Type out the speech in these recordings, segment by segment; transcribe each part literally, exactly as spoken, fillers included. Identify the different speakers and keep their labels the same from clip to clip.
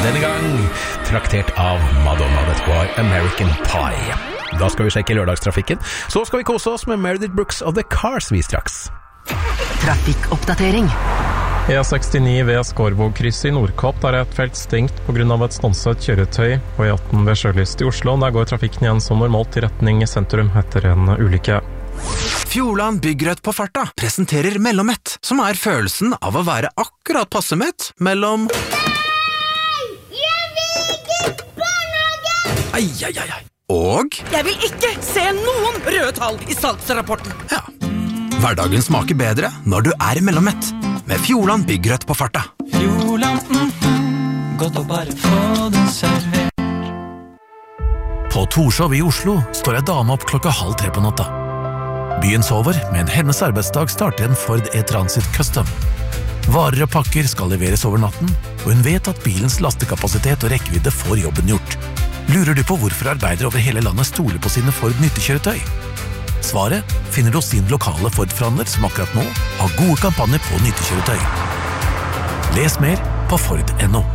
Speaker 1: denne gang traktert av Madonna. Dette var American Pie. Da skal vi sjekke lørdagstrafikken. Så skal vi kose oss med Meredith Brooks of The Cars vi straks.
Speaker 2: Trafikkoppdatering.
Speaker 3: E sekstini ved Skarvåg-krysset i Nordkapp, der er et felt stengt på grunn av et stanset kjøretøy, og E atten ved Sjølyst i Oslo, der går trafikken igjen som normalt i retning sentrum etter en ulykke.
Speaker 4: Fjordland Byggrødt på farta presenterer Mellomett, som er følelsen av å være akkurat passe mett mellom...
Speaker 5: Nei! Jeg vil ikke barnehage!
Speaker 4: Ai, ai, ai, ai. Og...
Speaker 6: Jeg vil ikke se noen røde tall i salgsrapporten.
Speaker 4: Ja. Hverdagen smaker bedre når du er Mellomett, med Fjordland Byggrødt på farta.
Speaker 7: Fjordland, mm, godt å bare få det servert.
Speaker 8: På Torshov i Oslo står en dame opp klokka halv tre på natta. Byen sover, men hennes arbeidsdag starter en Ford E-Transit Custom. Varer og pakker skal leveres over natten, og hun vet at bilens lastekapasitet og rekkevidde får jobben gjort. Lurer du på hvorfor arbeidere over hele landet stoler på sine Ford nyttekjøretøy? Svaret finner du hos sin lokale Ford-forhandler som akkurat nå har gode kampanjer på nyttekjøretøy. Les mer på Ford punktum no.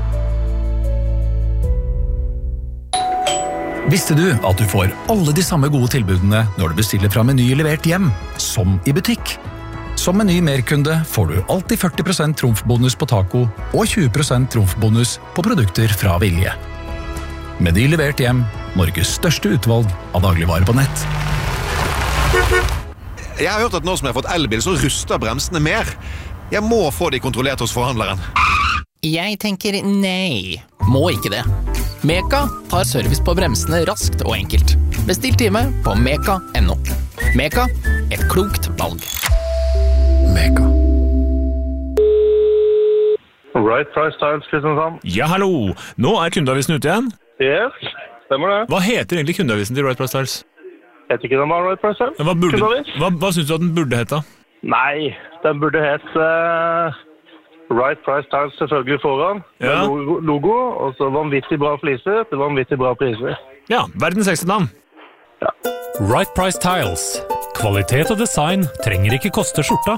Speaker 9: Visste du at du får alle de samme gode tilbudene når du bestiller fra Meny levert hjem, som i butikk? Som Meny merkunde får du alltid førti prosent trumfbonus på taco og tjue prosent trumfbonus på produkter fra Vilje. Meny levert hjem, Norges største utvalg av dagligvarer på nett.
Speaker 10: Jeg har hørt at nå som jeg har fått elbil, så ruster bremsene mer. Jeg må få de kontrollert hos forhandleren.
Speaker 11: Jeg tenker nei. Må ikke det. Meka tar service på bremsene raskt og enkelt. Bestill time på meka punktum no. Meka, et klokt valg.
Speaker 9: Meka.
Speaker 12: Right Price Tiles, Kristiansand.
Speaker 13: Ja, hallo. Nå er kundeavisen ute igjen.
Speaker 12: Yes, stemmer det.
Speaker 13: Hva heter egentlig kundeavisen til Right Price Tiles?
Speaker 12: Jeg vet ikke den har Right Price Tiles.
Speaker 13: Hva, burde, hva, hva synes du at den burde hete?
Speaker 12: Nei, den burde hete uh, Right Price Tiles selvfølgelig foran.
Speaker 13: Ja.
Speaker 12: Logo, logo, og så vanvittig bra fliser til vanvittig bra priser.
Speaker 13: Ja, verdens ekste navn.
Speaker 12: Ja.
Speaker 14: Right Price Tiles. Kvalitet og design trenger ikke koste skjorta.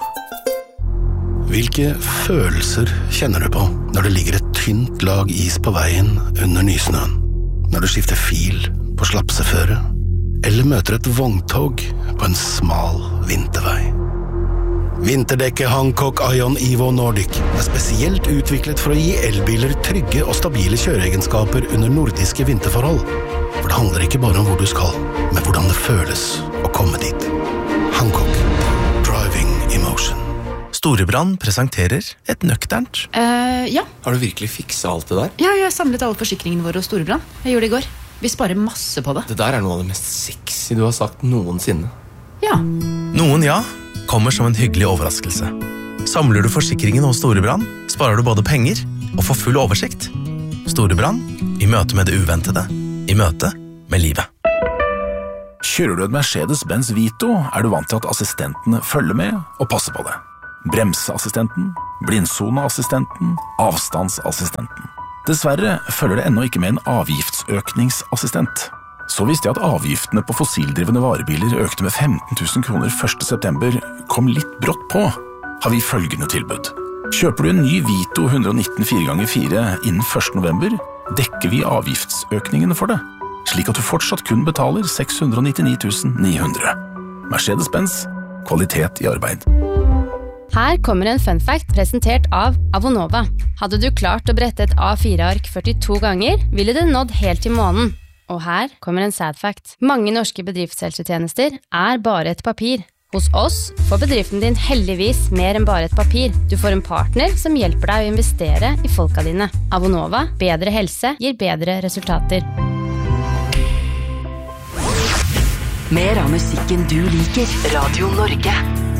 Speaker 15: Hvilke følelser kjenner du på når det ligger et tynt lag is på veien under nysnøen? Når du skifter fil på slapseføre? Eller møter et vogntog på en smal vintervei? Vinterdekket Hancock Ion Evo Nordic er spesielt utviklet for å gi elbiler trygge og stabile kjøreegenskaper under nordiske vinterforhold. For det handler ikke bare om hvor du skal, men hvordan det føles å komme dit. Hancock. Driving emotion.
Speaker 8: Storebrand presenterer et nøkternt.
Speaker 16: Uh, ja.
Speaker 17: Har du virkelig fikset alt det der?
Speaker 16: Ja, jeg har samlet alle forsikringene våre hos Storebrand. Jeg gjorde det i går. Vi sparer masse på det.
Speaker 17: Det der er noe av det mest sexy du har sagt noensinne.
Speaker 16: Ja.
Speaker 8: Noen ja, kommer som en hyggelig overraskelse. Samler du forsikringen hos Storebrand, sparer du både penger og får full oversikt. Storebrand, i møte med det uventede, i møte med livet.
Speaker 9: Kjører du et Mercedes-Benz Vito, er du vant til at assistentene følger med og passer på det. Bremseassistenten, blindsoneassistenten, avstandsassistenten. Dessverre følger det ennå ikke med en avgiftsøkningsassistent. Så visste jeg at avgiftene på fossildrivende varebiler økte med femten tusen kroner første september, kom litt brått på. Har vi følgende tilbud. Kjøper du en ny Vito one nineteen fire ganger fire innen første november, dekker vi avgiftsøkningene for det, slik at du fortsatt kun betaler seks hundre nittini tusen ni hundre. Mercedes-Benz, kvalitet i arbeid.
Speaker 18: Her kommer en fun fact presentert av Avonova. Hadde du klart å brette et A fire ark førtito ganger, ville det nådd helt til månen. Og her kommer en sad fact. Mange norske bedriftshelsetjenester er bare et papir. Hos oss får bedriften din heldigvis mer enn bare et papir. Du får en partner som hjelper deg å investere i folka dine. Avonova, bedre helse gir bedre resultater.
Speaker 2: Mer av musikken du liker. Radio Norge.